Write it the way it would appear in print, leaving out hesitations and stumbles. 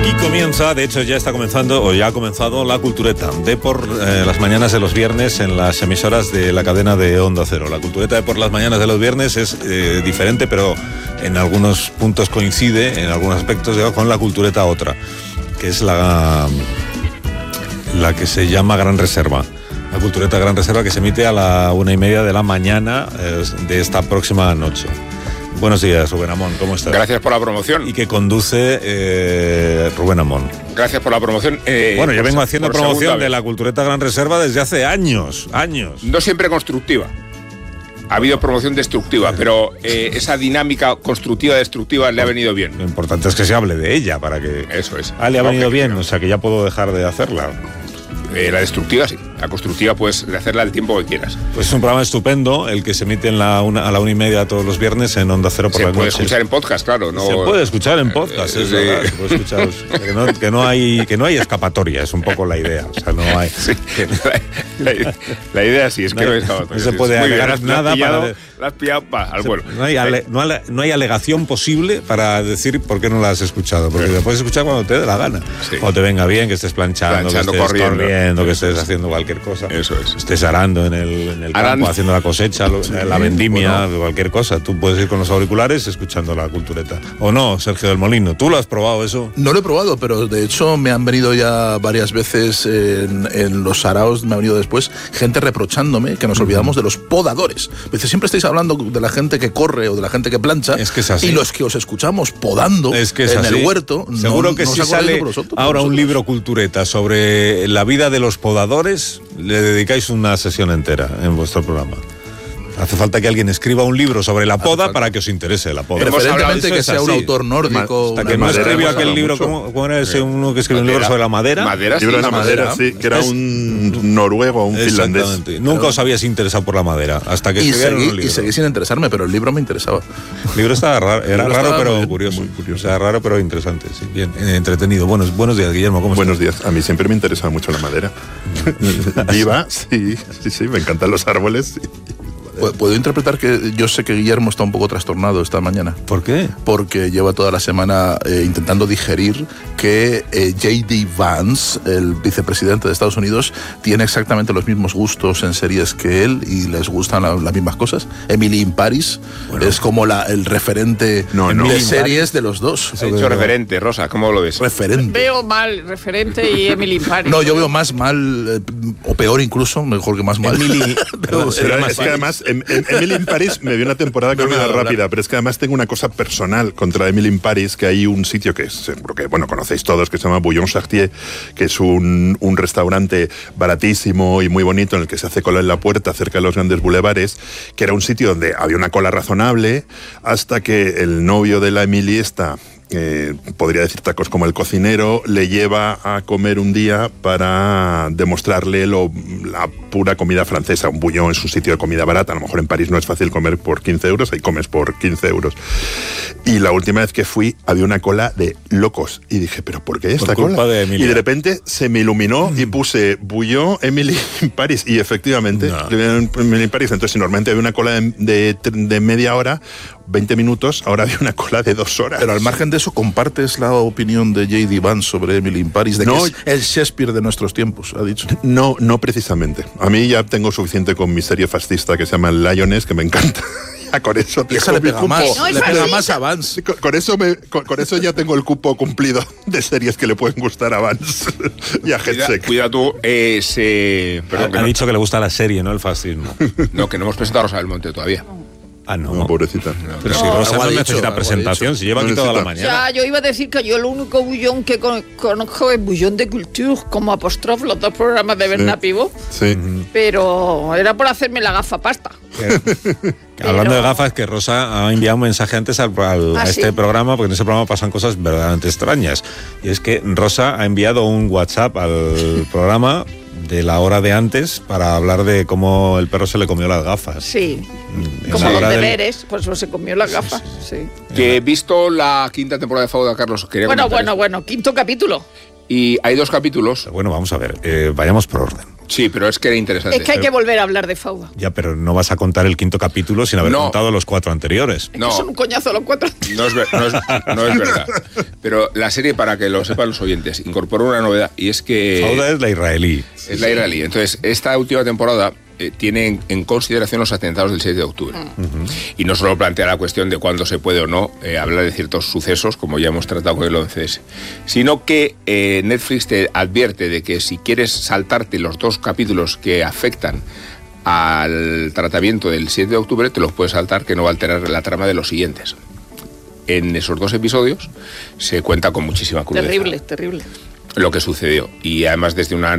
Comienza, de hecho ya está comenzando, o ya ha comenzado, la Cultureta de por las mañanas de los viernes en las emisoras de la cadena de Onda Cero. La Cultureta de por las mañanas de los viernes es diferente, pero en algunos puntos coincide, en algunos aspectos, con la Cultureta otra, que es la que se llama Gran Reserva. La Cultureta Gran Reserva, que se emite a la 1:30 de la mañana de esta próxima noche. Buenos días, Rubén Amón, ¿cómo estás? Gracias por la promoción. Y que conduce Rubén Amón. Gracias por la promoción. Bueno, yo vengo haciendo promoción de la Cultureta Gran Reserva desde hace años. No siempre constructiva. Ha habido promoción destructiva, pero esa dinámica constructiva-destructiva le ha venido bien. Lo importante es que se hable de ella para que... Eso es. Le ha venido bien, o sea que ya puedo dejar de hacerla. La destructiva sí, la constructiva puedes hacerla el tiempo que quieras. Pues es un programa estupendo el que se emite a la 1:30 todos los viernes en Onda Cero por las noches. Se puede escuchar en podcast, claro. No, se puede escuchar en podcast, es verdad. Se puede escuchar, que no hay escapatoria, es un poco la idea. O sea, no hay. Sí, la idea sí es que no hay escapatoria. No se puede alegar nada para. La has pillado al vuelo. No hay alegación posible para decir por qué no la has escuchado, porque la puedes escuchar cuando te dé la gana. Sí. Cuando te venga bien, que estés planchando que estés corriendo, que estés haciendo cualquier cosa. Eso es. Estés arando en el campo, haciendo la cosecha, la vendimia, cualquier cosa. Tú puedes ir con los auriculares escuchando la Cultureta. ¿O no, Sergio del Molino? ¿Tú lo has probado eso? No lo he probado, pero de hecho me han venido ya varias veces en los saraos, me ha venido después gente reprochándome que nos olvidamos de los podadores. Dice, siempre estáis hablando de la gente que corre o de la gente que plancha, es que es así. Y los que os escuchamos podando en el huerto. Seguro que si sale ahora un libro Cultureta sobre la vida de los podadores, le dedicáis una sesión entera en vuestro programa. Hace falta que alguien escriba un libro sobre la poda para que os interese la poda. Preferentemente que sea un autor nórdico. Hasta que no escribió aquel libro, ¿cómo era ese uno que escribió un libro sobre la madera? Libro de la madera, sí, que era un noruego o un finlandés. Nunca os habías interesado por la madera, hasta que escribieron un libro. Y seguí sin interesarme, pero el libro me interesaba. El libro estaba raro, era raro pero curioso. O sea, raro pero interesante, sí. Bien, entretenido. Buenos días, Guillermo, ¿cómo estás? Buenos días. A mí siempre me interesaba mucho la madera. Viva, sí, me encantan los árboles. ¿Puedo interpretar que yo sé que Guillermo está un poco trastornado esta mañana? ¿Por qué? Porque lleva toda la semana intentando digerir que J.D. Vance, el vicepresidente de Estados Unidos, tiene exactamente los mismos gustos en series que él y les gustan las mismas cosas. Emily in Paris es como el referente de series de los dos. He dicho referente, Rosa, ¿cómo lo ves? Referente. Veo mal referente y Emily in Paris. No, yo veo más mal, o peor incluso, mejor que más mal. Emily, pero es que además Emily in Paris me dio una temporada que era rápida, pero es que además tengo una cosa personal contra Emily in Paris, que hay un sitio que seguro que conocéis todos, que se llama Bouillon Chartier, que es un restaurante baratísimo y muy bonito en el que se hace cola en la puerta cerca de los grandes bulevares, que era un sitio donde había una cola razonable hasta que el novio de la Emily podría decir tacos como el cocinero, le lleva a comer un día para demostrarle la pura comida francesa. Un bouillon es un sitio de comida barata, a lo mejor en París no es fácil comer por 15 euros, ahí comes por 15 euros. Y la última vez que fui había una cola de locos y dije, ¿pero por qué esta cola? Y de repente se me iluminó y puse bouillon Emily in Paris y efectivamente Emily in Paris. Entonces si normalmente había una cola de media hora, 20 minutos, ahora había una cola de 2 horas. Pero al margen de eso, ¿compartes la opinión de J.D. Vance sobre Emily in Paris? De que es el Shakespeare de nuestros tiempos, ha dicho. No precisamente. A mí ya tengo suficiente con mi serie fascista que se llama Lioness, que me encanta. Con eso le pega más a Vance. Con eso ya tengo el cupo cumplido de series que le pueden gustar a Vance y a Hetzek. Cuida tú, ha dicho que le gusta la serie, no el fascismo. No, que no hemos presentado a Rosa del Monte todavía. No, pobrecita. Pero si Rosa no necesita presentación, si lleva aquí toda la mañana. Ya, yo iba a decir que yo el único bullón que conozco es Bullón de Culture, como Apostrophe, los 2 programas de Bernat Pivot. Sí. Pero era por hacerme la gafa pasta. Hablando de gafas, que Rosa ha enviado un mensaje antes a este programa, porque en ese programa pasan cosas verdaderamente extrañas. Y es que Rosa ha enviado un WhatsApp al programa de la hora de antes para hablar de cómo el perro se le comió las gafas. Sí, como los deberes, pues se comió las gafas, sí. Que he visto la 5ª temporada de Fauda, Carlos. Bueno, 5º capítulo. Y hay 2 capítulos. Bueno, vamos a ver, vayamos por orden. Sí, pero es que era interesante. Es que hay que volver a hablar de Fauda. Ya, pero no vas a contar el 5º capítulo sin haber contado los 4 anteriores. Es que son un coñazo los 4. No es verdad. Pero la serie, para que lo sepan los oyentes, incorporó una novedad y es que... Fauda es la israelí. Es la israelí. Entonces, esta última temporada tiene en consideración los atentados del 6 de octubre. Y no solo plantea la cuestión de cuándo se puede o no hablar de ciertos sucesos, como ya hemos tratado con el 11S, sino que Netflix te advierte de que si quieres saltarte los 2 capítulos que afectan al tratamiento del 7 de octubre, te los puedes saltar, que no va a alterar la trama de los siguientes. En esos 2 episodios se cuenta con muchísima crudeza Terrible. lo que sucedió. Y además desde una